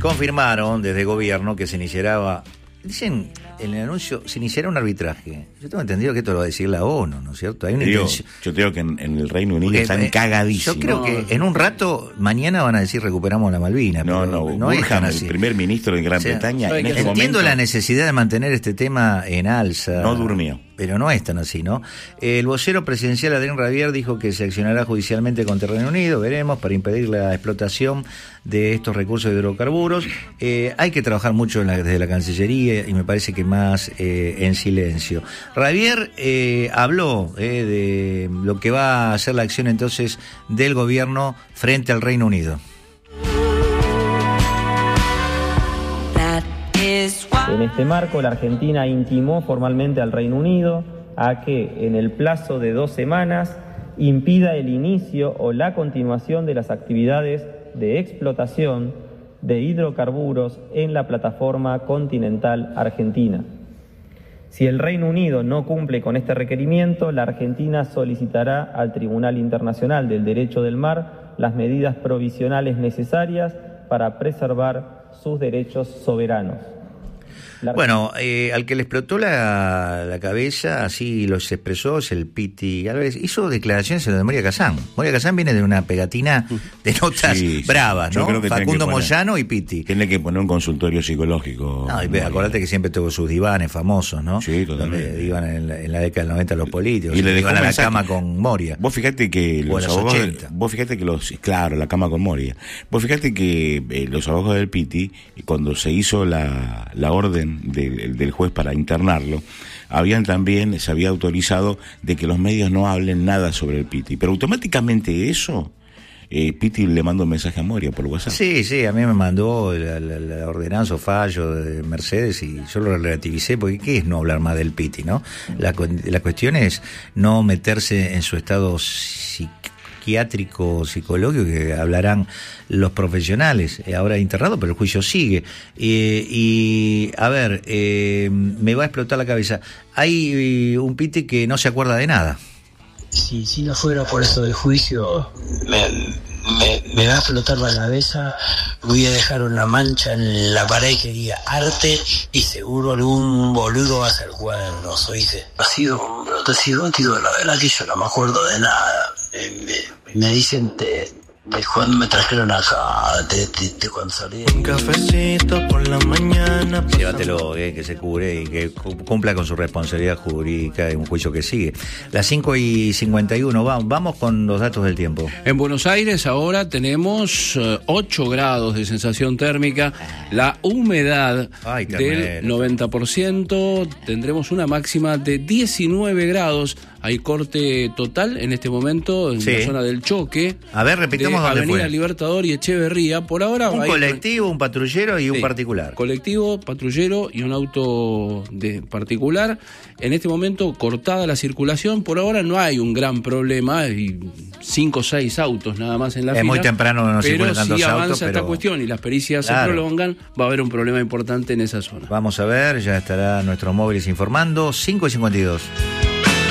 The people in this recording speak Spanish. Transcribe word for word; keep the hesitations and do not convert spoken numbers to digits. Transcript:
confirmaron desde el gobierno que se iniciará, dicen en el anuncio, se iniciará un arbitraje. Yo tengo entendido que esto lo va a decir la ONU, ¿no es cierto? Hay una digo, intención. Yo te digo que en, en el Reino Unido Porque, están eh, cagadísimos. Yo creo que en un rato, mañana van a decir recuperamos la Malvinas. No, no, no Burham, el primer ministro de Gran o sea, Bretaña, en este entiendo momento, la necesidad de mantener este tema en alza. No durmió. Pero no es tan así, ¿no? El vocero presidencial Adrien Rabier dijo que se accionará judicialmente contra el Reino Unido, veremos, para impedir la explotación de estos recursos de hidrocarburos. Eh, hay que trabajar mucho en la, desde la Cancillería y me parece que más eh, en silencio. Rabier eh, habló eh, de lo que va a ser la acción entonces del gobierno frente al Reino Unido. En este marco, la Argentina intimó formalmente al Reino Unido a que, en el plazo de dos semanas, impida el inicio o la continuación de las actividades de explotación de hidrocarburos en la plataforma continental argentina. Si el Reino Unido no cumple con este requerimiento, la Argentina solicitará al Tribunal Internacional del Derecho del Mar las medidas provisionales necesarias para preservar sus derechos soberanos. Bueno, eh, al que le explotó la, la cabeza, así los expresó, es el Piti Álvarez. Hizo declaraciones en lo de Moria Kazán. Moria Kazán viene de una pegatina de notas sí, bravas, ¿no? Facundo Moyano y Piti. Tiene que poner un consultorio psicológico. No, y acordate que siempre tuvo sus divanes famosos, ¿no? Sí, totalmente. Donde iban en la, en la década del noventa los políticos. Y le iban a la mensaje. cama con Moria. Vos fíjate que los, los abogados... De, vos fíjate que los... Claro, la cama con Moria. Vos fíjate que eh, los abogados del Piti, cuando se hizo la, la orden del, del juez para internarlo, habían también, se había autorizado de que los medios no hablen nada sobre el Piti, pero automáticamente eso, eh, Piti le mandó un mensaje a Moria por WhatsApp. Sí, sí, a mí me mandó la, la, la ordenanza o fallo de Mercedes y yo lo relativicé, porque ¿qué es no hablar más del Piti, no? La, la cuestión es no meterse en su estado psiquiátrico, psicológico, que hablarán los profesionales, ahora internado, pero el juicio sigue. Eh, y, a ver, eh, me va a explotar la cabeza. Hay un Piti que no se acuerda de nada. Si, si no fuera por eso del juicio, me, me, me va a explotar la cabeza, voy a dejar una mancha en la pared que diga arte y seguro algún boludo va a hacer cuadernos, ¿oíste? Ha sido un brote psicótico, la verdad que yo no me acuerdo de nada. Eh, me, me dicen te, de cuando me trajeron acá, de, de, de cuando salí. Un cafecito por la mañana. Llévatelo, eh, que se cure y que cumpla con su responsabilidad jurídica en un juicio que sigue. Las cinco y cincuenta y uno, vamos, vamos con los datos del tiempo. En Buenos Aires ahora tenemos uh, ocho grados de sensación térmica, la humedad Ay, del noventa por ciento, tendremos una máxima de diecinueve grados. Hay corte total en este momento en sí. la zona del Choque. A ver, repitamos dónde Avenida fue. Libertador y Echeverría. Por ahora un hay colectivo, un patrullero y sí. un particular. Colectivo, patrullero y un auto de particular. En este momento cortada la circulación. Por ahora no hay un gran problema. Hay cinco o seis autos nada más en la es fila. Es muy temprano, no circulan tantos autos. Pero si avanza pero... esta cuestión y las pericias claro. se prolongan, va a haber un problema importante en esa zona. Vamos a ver, ya estará nuestros móviles informando. cinco y cincuenta y dos.